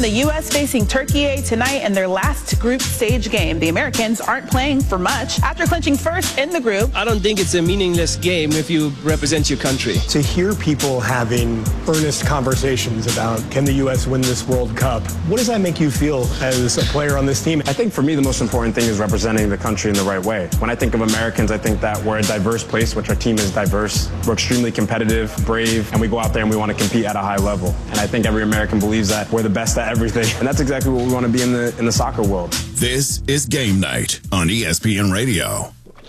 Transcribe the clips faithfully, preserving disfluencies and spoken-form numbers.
The U S facing Turkey tonight in their last group stage game. The Americans aren't playing for much after clinching first in the group. I don't think it's a meaningless game if you represent your country. To hear people having earnest conversations about can the U S win this World Cup, what does that make you feel as a player on this team? I think for me the most important thing is representing the country in the right way. When I think of Americans, I think that we're a diverse place, which our team is diverse. We're extremely competitive, brave, and we go out there and we want to compete at a high level. And I think every American believes that we're the best at everything. And that's exactly what we want to be in the in the soccer world. This is Game Night on E S P N Radio.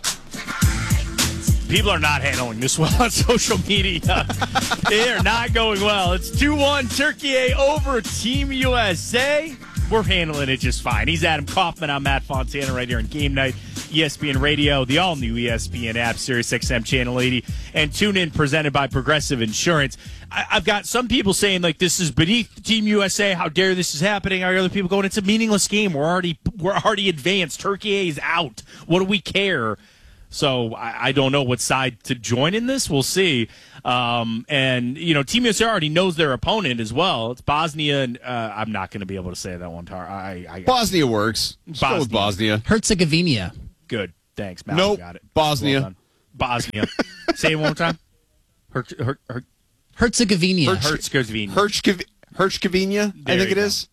People are not handling this well on social media. They are not going well. It's two one Turkey over Team U S A. We're handling it just fine. He's Adam Kaufman. I'm Matt Fontana right here on Game Night, E S P N Radio, the all-new E S P N app, Sirius X M Channel eighty, and tune in presented by Progressive Insurance. I, I've got some people saying, like, this is beneath Team U S A. How dare this is happening? Are other people going, it's a meaningless game. We're already we're already advanced. Turkey is out. What do we care? So I, I don't know what side to join in this. We'll see. Um, and, you know, Team U S A already knows their opponent as well. It's Bosnia. And uh, I'm not going to be able to say that one. Tar- I, I, Bosnia works. Bosnia. Go with Bosnia. Herzegovina. Good. Thanks, Matt. Nope. Got it. Bosnia. Well Bosnia. Say it one more time. Her, her, her, Herzegovina. Herzegovina. Herzegovina. Herzegovina, I think it go. is.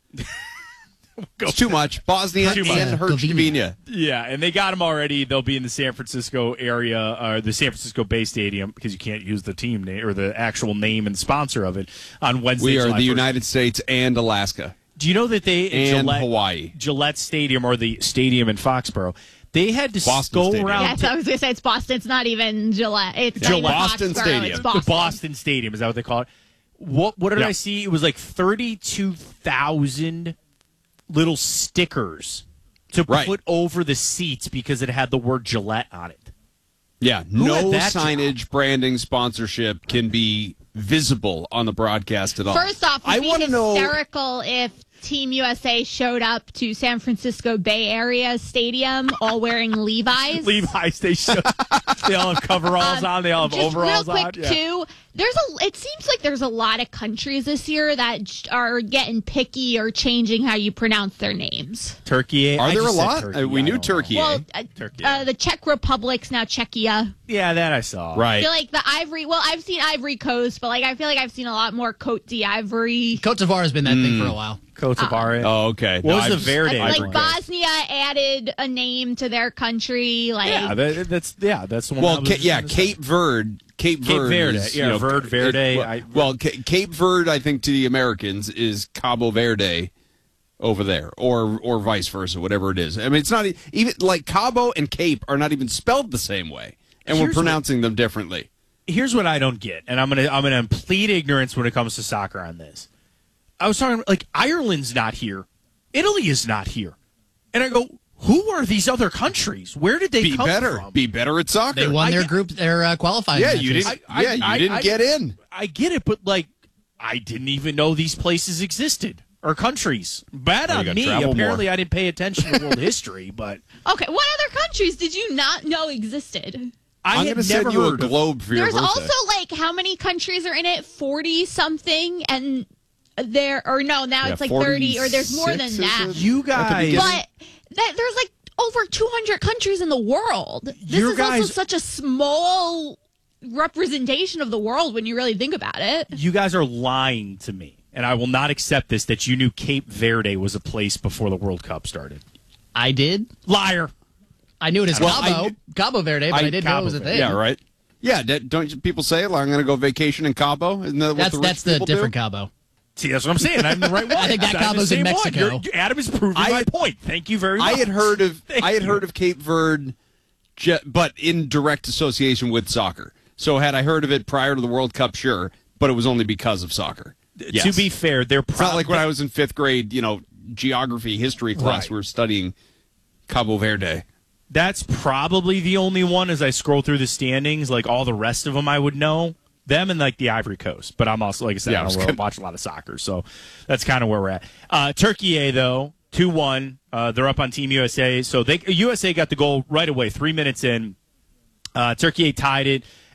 It's too much. Bosnia Too much. and Herzegovina. Yeah, and they got them already. They'll be in the San Francisco area, or the San Francisco Bay Stadium, because you can't use the team name or the actual name and sponsor of it on Wednesday. We are July the first. United States and Alaska. Do you know that they and Gillette, Hawaii, Gillette Stadium, or the stadium in Foxborough, they had to Boston go Stadium. around. Yes, I was going to say it's Boston. It's not even Gillette. It's not even Boston Foxborough, Stadium. It's Boston. The Boston Stadium, is that what they call it? What What did Yeah. I see? It was like thirty-two thousand little stickers to Right. put over the seats because it had the word Gillette on it. Yeah, Who no had that signage, job? branding, sponsorship can be visible on the broadcast at all. First off, I it'd be want to know. hysterical if Team U S A showed up to San Francisco Bay Area Stadium all wearing Levi's. Levi's, they should. They all have coveralls Um, on. They all have Just overalls real quick, on. Yeah. too, there's a. It seems like there's a lot of countries this year that j- are getting picky or changing how you pronounce their names. Turkey. Are I there a just said lot? Turkey. Uh, we I knew don't know. Turkey. Well, uh, Turkey. uh, the Czech Republic's now Czechia. Yeah, that I saw. I Right. feel like the Ivory. Well, I've seen Ivory Coast, but like I feel like I've seen a lot more Côte d'Ivory. Cote d'Ivoire has been that thing for a while. Cote d'Ivoire. Oh, okay. What was I the just- Verde? Like Ivory Coast? Bosnia added a name to their country. Like Yeah, that, that's yeah, that's the one. I Well, was Ca- just yeah, gonna say. Cape Verde. Cape, Cape Verde. Verde, is, yeah, you know, Verde, Verde, it- well, I- well, Ca- Cape Verde, I think to the Americans is Cabo Verde over there, or or vice versa, whatever it is. I mean, it's not e- even like Cabo and Cape are not even spelled the same way, and Here's we're pronouncing them differently. Here's what I don't get, and I'm gonna I'm gonna plead ignorance when it comes to soccer on this. I was talking like Ireland's not here, Italy is not here, and I go, who are these other countries? Where did they Be come better. from? Be better at soccer. They won I their get- group, their uh, qualifying yeah, matches. you didn't. I- yeah, you I- didn't I- get in. I get it, but like, I didn't even know these places existed or countries. Bad Well, you on gotta me. travel Apparently, more. I didn't pay attention to world history, but okay, what other countries did you not know existed? I I'm had going to never send you a heard of. globe for your There's birthday. also like how many countries are in it? Forty something, and there or no, now Yeah, it's like thirty, or there's more than forty-six, that. is it? You At the guys, beginning? But that, there's like over two hundred countries in the world. This You is also guys- such a small representation of the world when you really think about it. you guys are lying to me, and I will not accept this. That you knew Cape Verde was a place before the World Cup started. I did. Liar. I knew it as Well, Cabo, I- Cabo Verde, but I, I- didn't know Cabo it was a Verde. thing. Yeah, right. Yeah, that, don't you- people say, "Well, I'm going to go vacation in Cabo"? Isn't that what That's the rich that's the people do? different Cabo. See, that's what I'm saying. I'm the right one. I think that I'm the Cabo's in same one. Mexico. You're- Adam is proving I my had- point. Thank you very much. I had heard of Thank I had you. heard of Cape Verde, ju- but in direct association with soccer. So had I heard of it prior to the World Cup, sure, but it was only because of soccer. Yes. To be fair, they're it's not like when I was in fifth grade, you know, geography, history class, Right. we were studying Cabo Verde. That's probably the only one as I scroll through the standings. Like all the rest of them, I would know them and like the Ivory Coast. But I'm also, like I said, Yeah, I I was don't gonna- watch a lot of soccer, so that's kind of where we're at. Uh, Turkey, though, two one. Uh, they're up on Team U S A. So they U S A got the goal right away, three minutes in. Uh, Turkey tied it.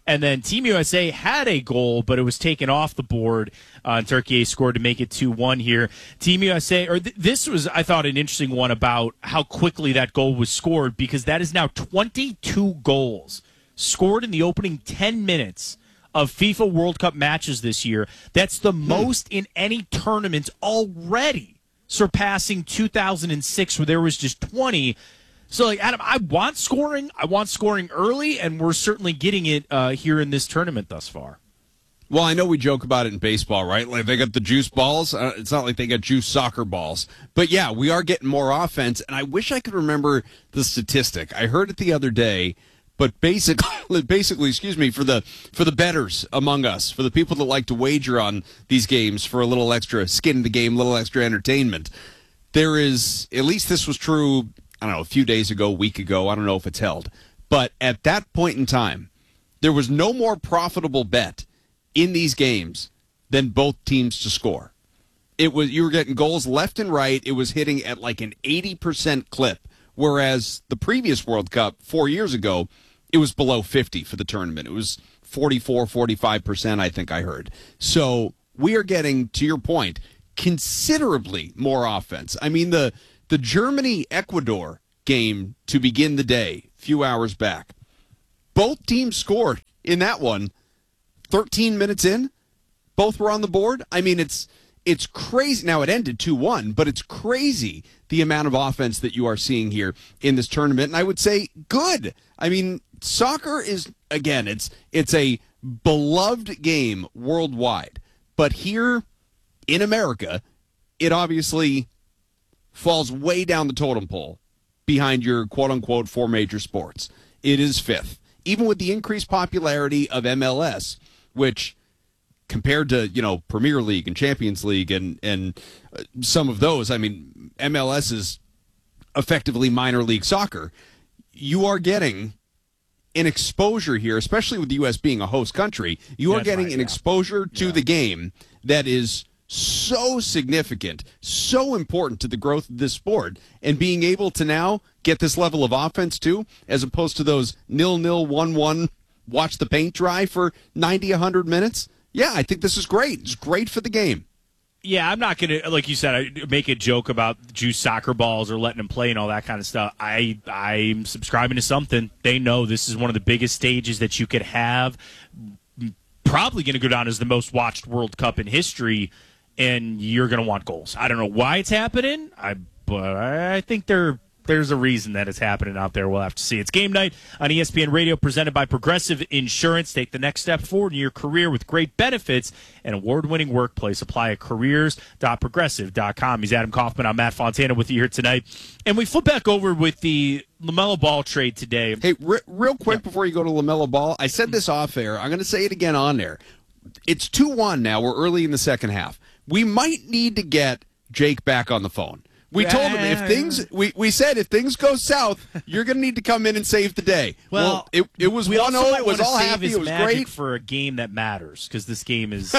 And then Team U S A had a goal, but it was taken off the board. Uh, and Turkey scored to make it two one here. Team U S A, or th- this was, I thought, an interesting one about how quickly that goal was scored, because that is now twenty-two goals scored in the opening ten minutes of FIFA World Cup matches this year. That's the hmm. most in any tournament already, surpassing two thousand six, where there was just twenty. So, like, Adam, I want scoring. I want scoring early, and we're certainly getting it uh, here in this tournament thus far. Well, I know we joke about it in baseball, right? Like, they got the juice balls. Uh, it's not like they got juice soccer balls. But, yeah, we are getting more offense, and I wish I could remember the statistic. I heard it the other day, but basically, basically, excuse me, for the for the bettors among us, for the people that like to wager on these games for a little extra skin in the game, a little extra entertainment, there is, at least this was true, I don't know, a few days ago, a week ago, I don't know if it's held. But at that point in time, there was no more profitable bet in these games than both teams to score. It was, you were getting goals left and right. It was hitting at like an eighty percent clip, whereas the previous World Cup four years ago, it was below fifty for the tournament. It was forty-four, forty-five percent, I think I heard. So we are getting, to your point, considerably more offense. I mean, the The Germany-Ecuador game to begin the day, a few hours back, both teams scored in that one. thirteen minutes in, both were on the board. I mean, it's it's crazy. Now, it ended two one, but it's crazy the amount of offense that you are seeing here in this tournament. And I would say good. I mean, soccer is, again, it's it's a beloved game worldwide. But here in America, it obviously falls way down the totem pole behind your quote-unquote four major sports. It is fifth. Even with the increased popularity of M L S, which compared to, you know, Premier League and Champions League and, and some of those, I mean, M L S is effectively minor league soccer. You are getting an exposure here, especially with the U S being a host country. You are That's getting right, an yeah. exposure to yeah. the game that is so significant, so important to the growth of this sport, and being able to now get this level of offense too, as opposed to those nil-nil, one-one, watch the paint dry for ninety, one hundred minutes. Yeah, I think this is great. It's great for the game. Yeah, I'm not going to, like you said, I make a joke about juice soccer balls or letting them play and all that kind of stuff. I, I'm subscribing to something. They know this is one of the biggest stages that you could have. Probably going to go down as the most watched World Cup in history, and you're going to want goals. I don't know why it's happening, I but I think there there's a reason that it's happening out there. We'll have to see. It's Game Night on E S P N Radio, presented by Progressive Insurance. Take the next step forward in your career with great benefits and award-winning workplace. Apply at careers dot progressive dot com. He's Adam Kaufman. I'm Matt Fontana with you here tonight. And we flip back over with the LaMelo Ball trade today. Hey, re- real quick yeah. before you go to LaMelo Ball, I said this off air. I'm going to say it again on air. It's two one now. We're early in the second half. We might need to get Jake back on the phone. We yeah. told him if things we, we said if things go south, you're going to need to come in and save the day. Well, well it it was one oh. It was all happy. It was great for a game that matters, because this game is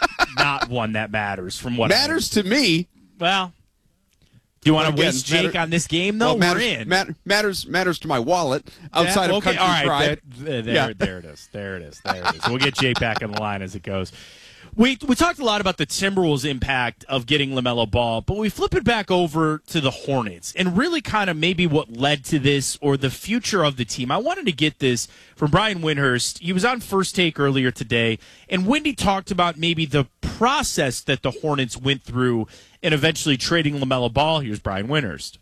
not one that matters. From what matters I mean. to me. Well, do you want to well, waste Jake matter, on this game though? Well, matters, We're in. Matter, matters matters to my wallet outside yeah, of okay, Country all right, Pride. There, there, yeah. there it is. There it is. There it is. We'll get Jake back on the line as it goes. We we talked a lot about the Timberwolves' impact of getting LaMelo Ball, but we flip it back over to the Hornets and really kind of maybe what led to this or the future of the team. I wanted to get this from Brian Windhorst. He was on First Take earlier today, and Windy talked about maybe the process that the Hornets went through in eventually trading LaMelo Ball. Here's Brian Windhorst.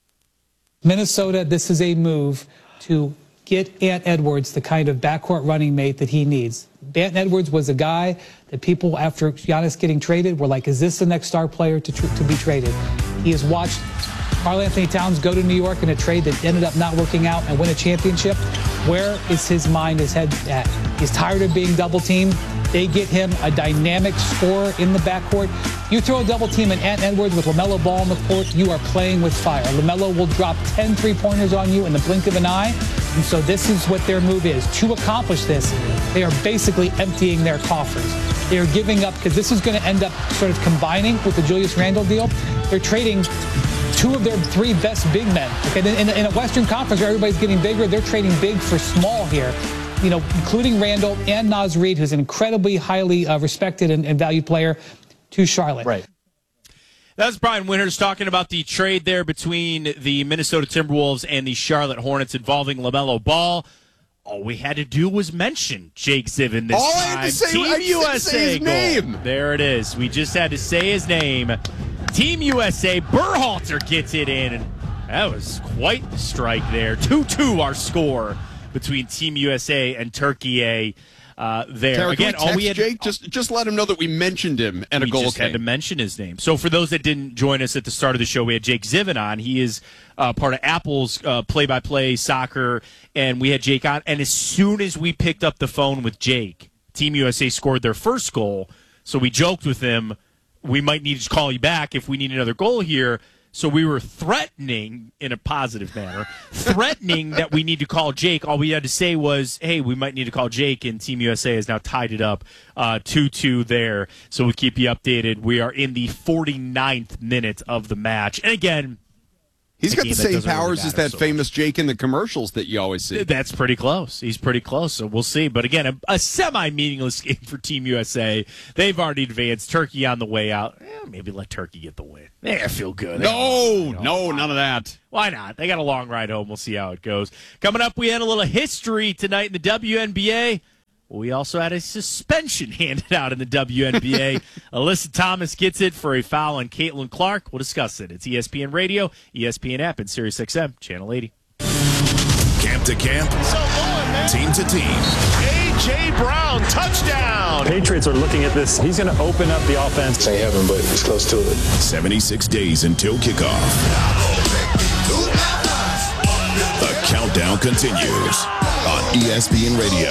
Minnesota, this is a move to get Ant Edwards the kind of backcourt running mate that he needs. Ant Edwards was a guy that people, after Giannis getting traded, were like, is this the next star player to, tr- to be traded? He has watched Karl Anthony Towns go to New York in a trade that ended up not working out and win a championship. Where is his mind, his head at? He's tired of being double-teamed. They get him a dynamic scorer in the backcourt. You throw a double team at Ant Edwards with LaMelo Ball on the court, you are playing with fire. LaMelo will drop ten three-pointers on you in the blink of an eye. And so this is what their move is. To accomplish this, they are basically emptying their coffers. They are giving up, because this is going to end up sort of combining with the Julius Randle deal. They're trading two of their three best big men. Okay, in, in a Western Conference where everybody's getting bigger, they're trading big for small here. you know, including Randall and Naz Reid, who's an incredibly highly uh, respected and, and valued player, to Charlotte. Right. That's Brian Winters talking about the trade there between the Minnesota Timberwolves and the Charlotte Hornets involving LaMelo Ball. All we had to do was mention Jake Ziven this All time. I had to say, Team I had to U S A say his goal. name. There it is. We just had to say his name. Team U S A. Berhalter gets it in. And that was quite the strike there. two two our score between Team U S A and Turkey A. Uh, there Tara, again, can we all we had Jake just just let him know that we mentioned him and we a goal just came. had to mention his name. So for those that didn't join us at the start of the show, we had Jake Ziven on. He is uh, part of Apple's uh, play-by-play soccer, and we had Jake on. And as soon as we picked up the phone with Jake, Team U S A scored their first goal. So we joked with him, we might need to call you back if we need another goal here. So we were threatening, in a positive manner, threatening that we need to call Jake. All we had to say was, hey, we might need to call Jake, and Team U S A has now tied it up uh, two two there. So we'll keep you updated. We are in the forty-ninth minute of the match. And again, he's got the same powers really as that so famous Jake in the commercials that you always see. That's pretty close. He's pretty close, so we'll see. But again, a, a semi-meaningless game for Team U S A. They've already advanced. Turkey on the way out. Eh, maybe let Turkey get the win. They feel good. No, no, none of that. Why not? They got a long ride home. We'll see how it goes. Coming up, we had a little history tonight in the W N B A. We also had a suspension handed out in the W N B A. Alyssa Thomas gets it for a foul on Caitlin Clark. We'll discuss it. It's E S P N Radio, E S P N app, and SiriusXM, Channel eighty. Camp to camp, team to team. A J. Brown, touchdown. Patriots are looking at this. He's going to open up the offense. Ain't heaven, but it's close to it. seventy-six days until kickoff. The countdown continues on E S P N Radio.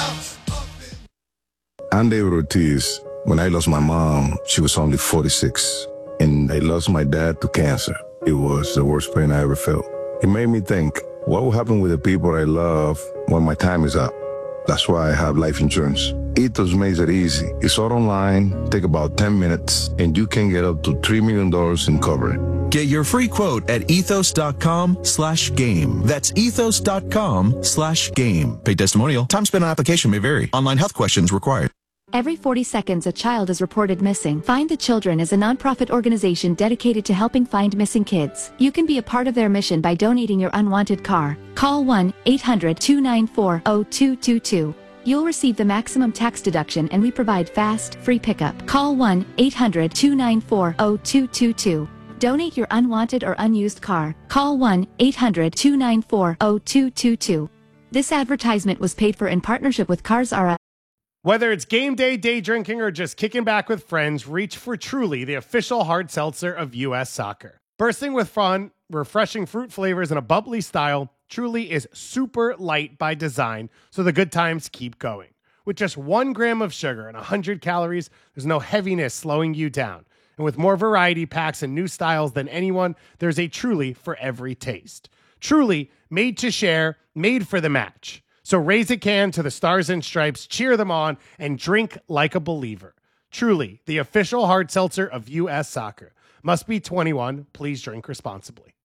I'm David Ortiz. When I lost my mom, she was only forty-six. And I lost my dad to cancer. It was the worst pain I ever felt. It made me think, what will happen with the people I love when my time is up? That's why I have life insurance. Ethos makes it easy. It's all online, take about ten minutes, and you can get up to three million dollars in coverage. Get your free quote at ethos.com slash game. That's ethos.com slash game. Paid testimonial. Time spent on application may vary. Online health questions required. Every forty seconds, a child is reported missing. Find the Children is a nonprofit organization dedicated to helping find missing kids. You can be a part of their mission by donating your unwanted car. Call one eight hundred two nine four zero two two two. You'll receive the maximum tax deduction, and we provide fast, free pickup. Call one eight hundred two nine four zero two two two. Donate your unwanted or unused car. Call one eight hundred two nine four zero two two two. This advertisement was paid for in partnership with Cars R Us. Whether it's game day, day drinking, or just kicking back with friends, reach for Truly, the official hard seltzer of U S Soccer. Bursting with fun, refreshing fruit flavors, and a bubbly style, Truly is super light by design, so the good times keep going. With just one gram of sugar and one hundred calories, there's no heaviness slowing you down. And with more variety packs and new styles than anyone, there's a Truly for every taste. Truly, made to share, made for the match. So raise a can to the Stars and Stripes, cheer them on, and drink like a believer. Truly, the official hard seltzer of U S Soccer. Must be twenty-one. Please drink responsibly.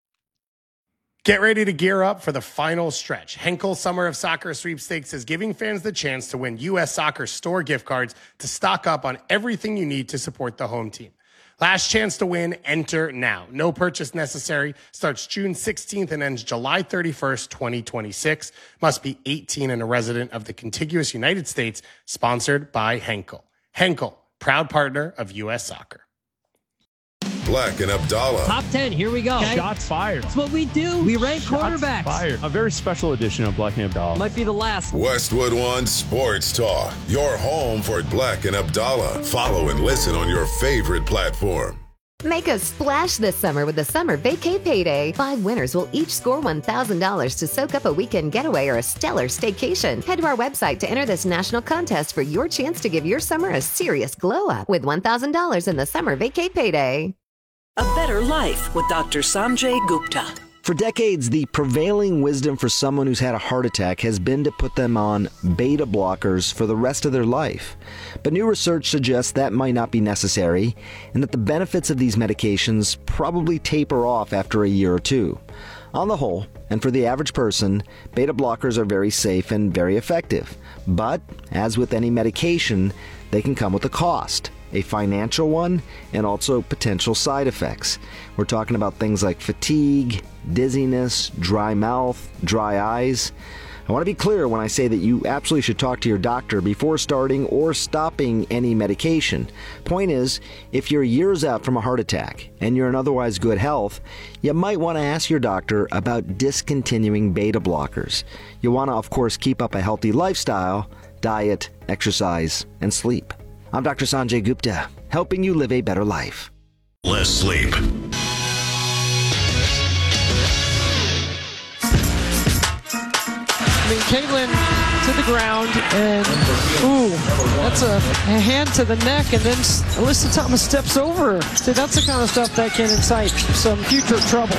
Get ready to gear up for the final stretch. Henkel Summer of Soccer Sweepstakes is giving fans the chance to win U S Soccer store gift cards to stock up on everything you need to support the home team. Last chance to win, enter now. No purchase necessary. Starts June sixteenth and ends July thirty-first, twenty twenty-six. Must be eighteen and a resident of the contiguous United States. Sponsored by Henkel. Henkel, proud partner of U S Soccer. Black and Abdallah. Top ten, here we go. Okay. Shots fired. That's what we do. We rank Shots quarterbacks. Fired. A very special edition of Black and Abdallah. Might be the last. Westwood One Sports Talk. Your home for Black and Abdallah. Follow and listen on your favorite platform. Make a splash this summer with the Summer Vacay Payday. Five winners will each score one thousand dollars to soak up a weekend getaway or a stellar staycation. Head to our website to enter this national contest for your chance to give your summer a serious glow up with one thousand dollars in the Summer Vacay Payday. A better life with Doctor Sanjay Gupta. For decades, the prevailing wisdom for someone who's had a heart attack has been to put them on beta blockers for the rest of their life. But new research suggests that might not be necessary, and that the benefits of these medications probably taper off after a year or two. On the whole, and for the average person, beta blockers are very safe and very effective. But, as with any medication, they can come with a cost, a financial one, and also potential side effects. We're talking about things like fatigue, dizziness, dry mouth, dry eyes. I want to be clear when I say that you absolutely should talk to your doctor before starting or stopping any medication. Point is, if you're years out from a heart attack and you're in otherwise good health, you might want to ask your doctor about discontinuing beta blockers. You want to, of course, keep up a healthy lifestyle, diet, exercise, and sleep. I'm Doctor Sanjay Gupta, helping you live a better life. Less sleep. I mean, Caitlin to the ground, and ooh, that's a, a hand to the neck, and then Alyssa Thomas steps over her. See, that's the kind of stuff that can incite some future trouble.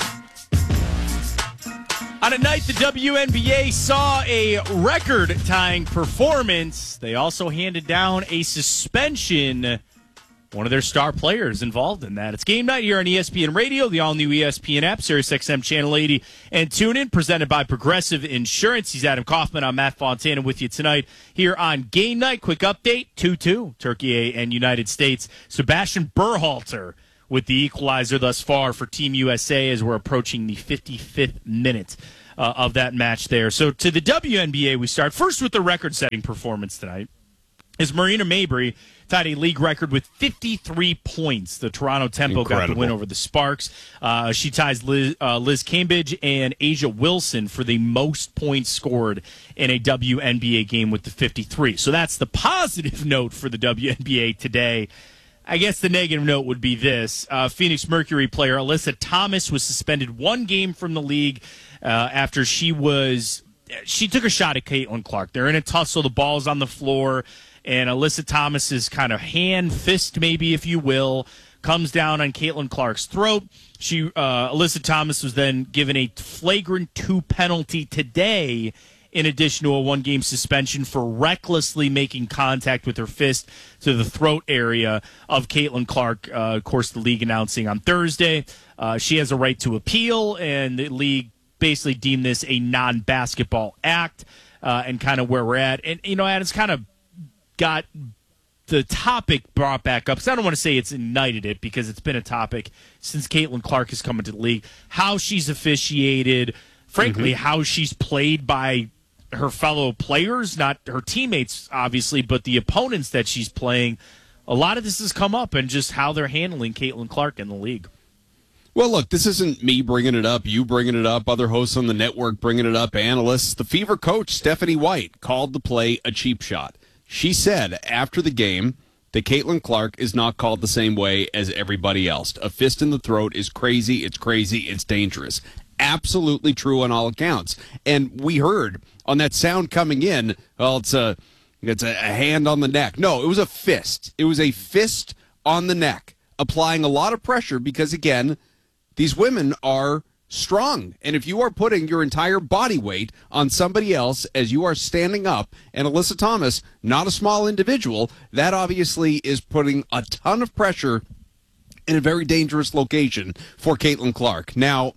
On a night the W N B A saw a record-tying performance, they also handed down a suspension. One of their star players involved in that. It's game night here on E S P N Radio, the all-new E S P N app, Sirius X M Channel eighty, and TuneIn, presented by Progressive Insurance. He's Adam Kaufman. I'm Matt Fontana with you tonight here on game night. Quick update, two two, Turkey and United States. Sebastian Berhalter with the equalizer thus far for Team U S A as we're approaching the fifty-fifth minute uh, of that match there. So to the W N B A we start. First with the record-setting performance tonight is Marina Mabrey tied a league record with fifty-three points. The Toronto Tempo Incredible. got the win over the Sparks. Uh, she ties Liz, uh, Liz Cambridge and Asia Wilson for the most points scored in a W N B A game with the fifty-three. So that's the positive note for the W N B A today. I guess the negative note would be this. Uh, Phoenix Mercury player Alyssa Thomas was suspended one game from the league uh, after she was she took a shot at Caitlin Clark. They're in a tussle. The ball's on the floor. And Alyssa Thomas's kind of hand, fist maybe, if you will, comes down on Caitlin Clark's throat. She, uh, Alyssa Thomas was then given a flagrant two penalty today, in addition to a one-game suspension for recklessly making contact with her fist to the throat area of Caitlin Clark. Uh, of course, the league announcing on Thursday uh, she has a right to appeal, and the league basically deemed this a non-basketball act, uh, and kind of where we're at. And, you know, and it's kind of got the topic brought back up, because I don't want to say it's ignited it, because it's been a topic since Caitlin Clark has come into the league. How she's officiated, frankly, mm-hmm. how she's played by her fellow players, not her teammates, obviously, but the opponents that she's playing. A lot of this has come up, and just how they're handling Caitlin Clark in the league. Well, look, this isn't me bringing it up, you bringing it up, other hosts on the network bringing it up, analysts. The Fever coach, Stephanie White, called the play a cheap shot. She said after the game that Caitlin Clark is not called the same way as everybody else. A fist in the throat is crazy, it's crazy, it's dangerous. Absolutely true on all accounts. And we heard on that sound coming in, well, it's a it's a hand on the neck. No, it was a fist. It was a fist on the neck, applying a lot of pressure because, again, these women are strong. And if you are putting your entire body weight on somebody else as you are standing up, and Alyssa Thomas, not a small individual, that obviously is putting a ton of pressure in a very dangerous location for Caitlin Clark. Now,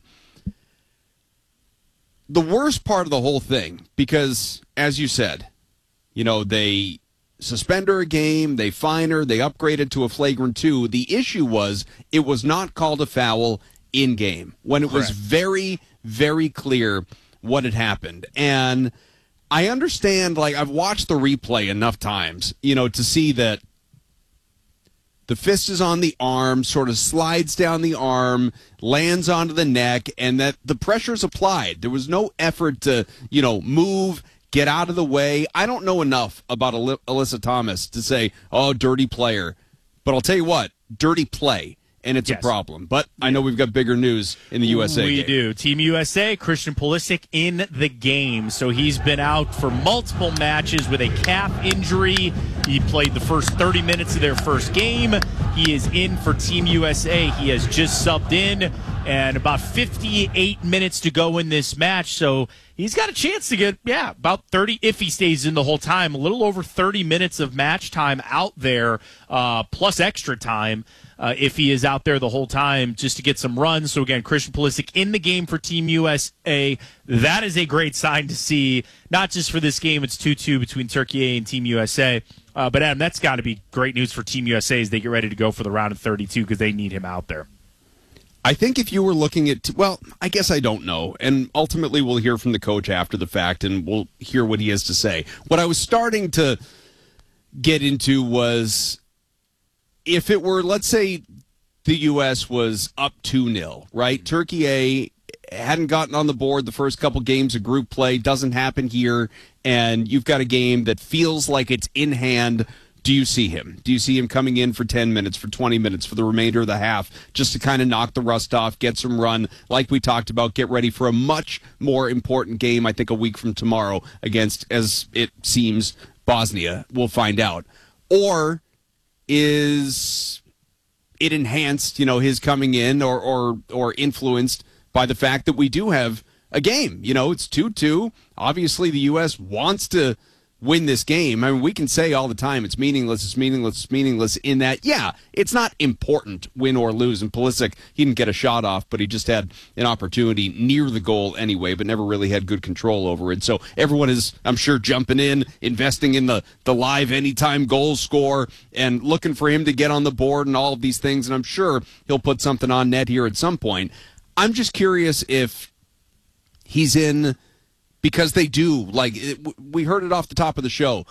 the worst part of the whole thing, because, as you said, you know, they suspend her a game, they fine her, they upgrade it to a flagrant two. The issue was it was not called a foul in-game, when it was very, very clear what had happened. And I understand, like, I've watched the replay enough times, you know, to see that the fist is on the arm, sort of slides down the arm, lands onto the neck, and that the pressure's applied. There was no effort to, you know, move, get out of the way. I don't know enough about Aly- Alyssa Thomas to say, oh, dirty player. But I'll tell you what, dirty play. And it's yes. a problem. But I know we've got bigger news in the U S A we game. do. Team U S A, Christian Pulisic in the game. So he's been out for multiple matches with a calf injury. He played the first thirty minutes of their first game. He is in for Team U S A. He has just subbed in, and about fifty-eight minutes to go in this match. So he's got a chance to get, yeah, about thirty, if he stays in the whole time, a little over thirty minutes of match time out there, uh, plus extra time. uh, if he is out there the whole time just to get some runs. So again, Christian Pulisic in the game for Team U S A. That is a great sign to see, not just for this game. It's two two between Turkey A and Team U S A. Uh, but Adam, that's got to be great news for Team U S A as they get ready to go for the round of thirty-two because they need him out there. I think if you were looking at, well, I guess I don't know. And ultimately we'll hear from the coach after the fact and we'll hear what he has to say. What I was starting to get into was if it were, let's say the U S was up two nil, right? Turkey A hadn't gotten on the board the first couple games of group play, doesn't happen here, and you've got a game that feels like it's in hand. Do you see him? Do you see him coming in for ten minutes, for twenty minutes, for the remainder of the half, just to kind of knock the rust off, get some run, like we talked about, get ready for a much more important game, I think, a week from tomorrow against, as it seems, Bosnia? We'll find out. Or is it enhanced, you know, his coming in or or or influenced by the fact that we do have a game? You know, it's two two. Obviously, the U S wants to win this game. I mean, we can say all the time it's meaningless, it's meaningless, it's meaningless in that, yeah, it's not important, win or lose. And Pulisic, he didn't get a shot off, but he just had an opportunity near the goal anyway, but never really had good control over it. So everyone is, I'm sure, jumping in, investing in the, the live anytime goal score and looking for him to get on the board and all of these things. And I'm sure he'll put something on net here at some point. I'm just curious if he's in... Because they do, like, it, we heard it off the top of the show,